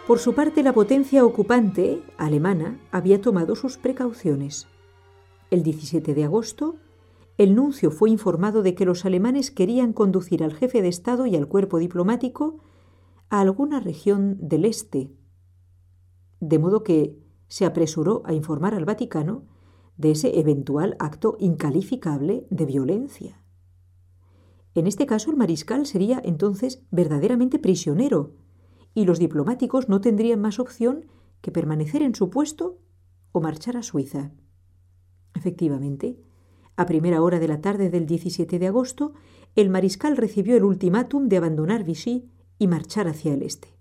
Por su parte, la potencia ocupante, alemana, había tomado sus precauciones. El 17 de agosto, el nuncio fue informado de que los alemanes querían conducir al jefe de Estado y al cuerpo diplomático a alguna región del este, de modo que se apresuró a informar al Vaticano de ese eventual acto incalificable de violencia. En este caso, el mariscal sería entonces verdaderamente prisionero y los diplomáticos no tendrían más opción que permanecer en su puesto o marchar a Suiza. Efectivamente, a primera hora de la tarde del 17 de agosto, el mariscal recibió el ultimátum de abandonar Vichy y marchar hacia el este.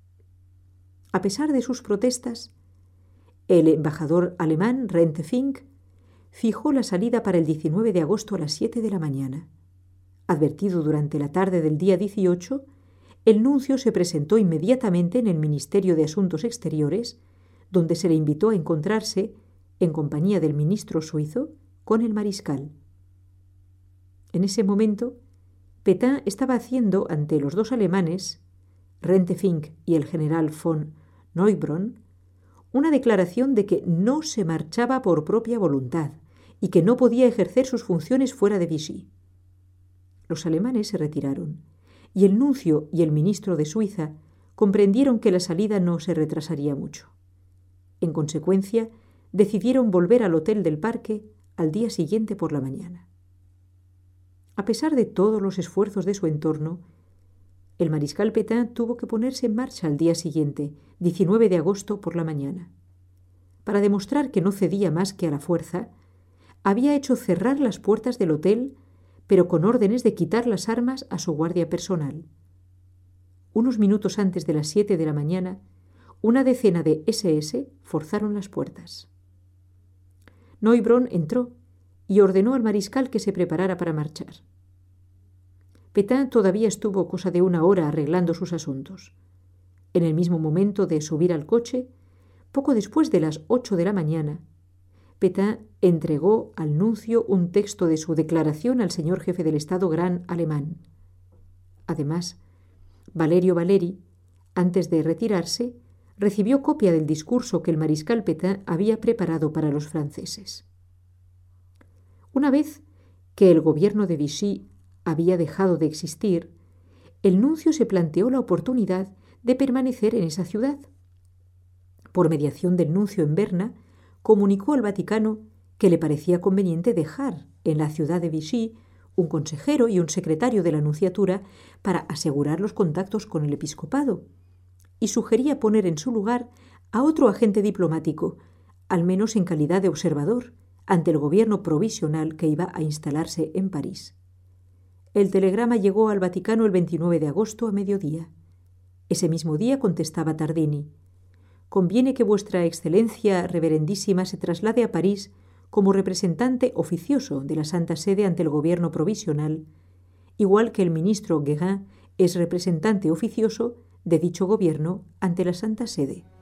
A pesar de sus protestas, el embajador alemán Rentefink fijó la salida para el 19 de agosto a las 7 de la mañana. Advertido durante la tarde del día 18, el nuncio se presentó inmediatamente en el Ministerio de Asuntos Exteriores, donde se le invitó a encontrarse, en compañía del ministro suizo, con el mariscal. En ese momento, Pétain estaba haciendo ante los dos alemanes, Rentefink y el general von Neubronn, una declaración de que no se marchaba por propia voluntad y que no podía ejercer sus funciones fuera de Vichy. Los alemanes se retiraron y el nuncio y el ministro de Suiza comprendieron que la salida no se retrasaría mucho. En consecuencia, decidieron volver al hotel del Parque al día siguiente por la mañana. A pesar de todos los esfuerzos de su entorno, el mariscal Pétain tuvo que ponerse en marcha al día siguiente, 19 de agosto por la mañana. Para demostrar que no cedía más que a la fuerza, había hecho cerrar las puertas del hotel, pero con órdenes de quitar las armas a su guardia personal. Unos minutos antes de las 7 de la mañana, una decena de SS forzaron las puertas. Neubronn entró y ordenó al mariscal que se preparara para marchar. Pétain todavía estuvo cosa de una hora arreglando sus asuntos. En el mismo momento de subir al coche, poco después de las 8 de la mañana, Pétain entregó al nuncio un texto de su declaración al señor jefe del Estado Gran alemán. Además, Valerio Valeri, antes de retirarse, recibió copia del discurso que el mariscal Pétain había preparado para los franceses. Una vez que el gobierno de Vichy había dejado de existir, el nuncio se planteó la oportunidad de permanecer en esa ciudad. Por mediación del nuncio en Berna, comunicó al Vaticano que le parecía conveniente dejar en la ciudad de Vichy un consejero y un secretario de la nunciatura para asegurar los contactos con el episcopado, y sugería poner en su lugar a otro agente diplomático, al menos en calidad de observador, ante el gobierno provisional que iba a instalarse en París. El telegrama llegó al Vaticano el 29 de agosto a mediodía. Ese mismo día contestaba Tardini: «Conviene que vuestra excelencia reverendísima se traslade a París como representante oficioso de la Santa Sede ante el gobierno provisional, igual que el ministro Guérin es representante oficioso de dicho gobierno ante la Santa Sede».